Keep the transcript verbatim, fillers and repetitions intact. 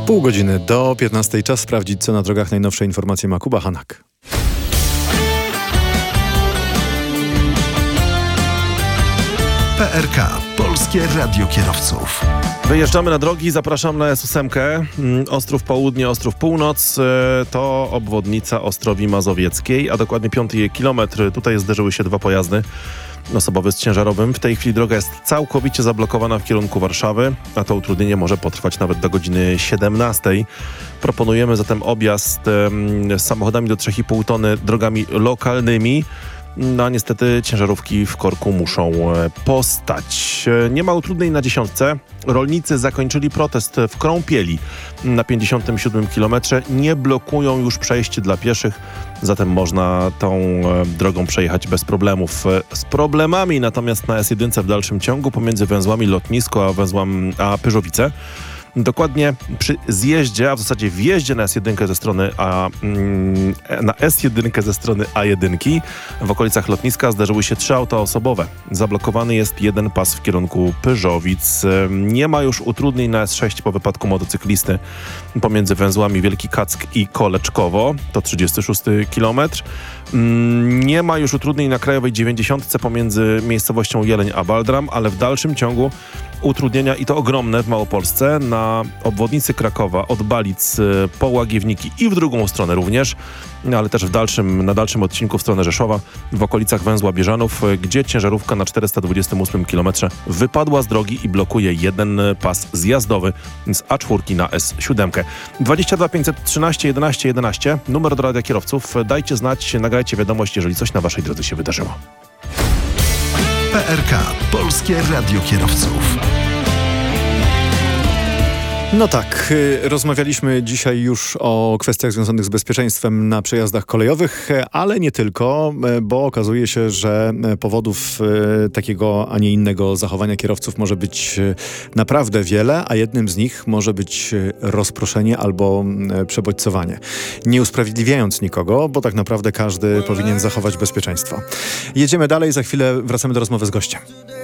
Pół godziny do piętnastej. Czas sprawdzić, co na drogach. Najnowsze informacje ma Kuba Hanak. P R K. Polskie Radio Kierowców. Wyjeżdżamy na drogi, zapraszam na S osiem. Ostrów Południe, Ostrów Północ to obwodnica Ostrowi Mazowieckiej, a dokładnie piąty kilometr. Tutaj zderzyły się dwa pojazdy, osobowy z ciężarowym. W tej chwili droga jest całkowicie zablokowana w kierunku Warszawy, a to utrudnienie może potrwać nawet do godziny siedemnastej. Proponujemy zatem objazd z samochodami do trzy i pół tony drogami lokalnymi. No a niestety ciężarówki w korku muszą postać. Nie ma utrudnień na dziesiątce. Rolnicy zakończyli protest w Krąpieli na pięćdziesiątym siódmym kilometrze. Nie blokują już przejść dla pieszych, zatem można tą drogą przejechać bez problemów. Z problemami natomiast na S jeden w dalszym ciągu pomiędzy węzłami Lotnisko a węzłami a Pyrzowice. Dokładnie przy zjeździe, a w zasadzie wjeździe na S jeden ze strony A, mm, na S jeden ze strony A jeden w okolicach Lotniska zdarzyły się trzy auta osobowe. Zablokowany jest jeden pas w kierunku Pyrzowic. Nie ma już utrudnień na S sześć po wypadku motocyklisty pomiędzy węzłami Wielki Kack i Koleczkowo. To trzydziesty szósty kilometr. Nie ma już utrudnień na Krajowej dziewięćdziesiątce pomiędzy miejscowością Jeleń a Baldram, ale w dalszym ciągu utrudnienia i to ogromne w Małopolsce na obwodnicy Krakowa od Balic po Łagiewniki i w drugą stronę również, ale też w dalszym, na dalszym odcinku w stronę Rzeszowa w okolicach węzła Bieżanów, gdzie ciężarówka na czterysta dwudziestym ósmym kilometrze wypadła z drogi i blokuje jeden pas zjazdowy z A cztery na S siedem. dwadzieścia dwa pięćset trzynaście jedenaście jedenaście, numer do radia kierowców. Dajcie znać, nagrajcie wiadomość, jeżeli coś na waszej drodze się wydarzyło. P R K. Polskie Radio Kierowców. No tak, rozmawialiśmy dzisiaj już o kwestiach związanych z bezpieczeństwem na przejazdach kolejowych, ale nie tylko, bo okazuje się, że powodów takiego, a nie innego zachowania kierowców może być naprawdę wiele, a jednym z nich może być rozproszenie albo przebodźcowanie. Nie usprawiedliwiając nikogo, bo tak naprawdę każdy powinien zachować bezpieczeństwo. Jedziemy dalej, za chwilę wracamy do rozmowy z gościem.